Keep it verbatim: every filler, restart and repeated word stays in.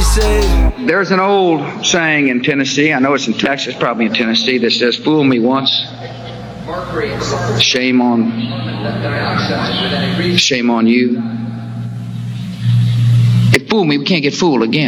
said, there's an old saying in Tennessee, I know it's in Texas, probably in Tennessee, that says, fool me once, shame on, shame on you. If fool me, we can't get fooled again.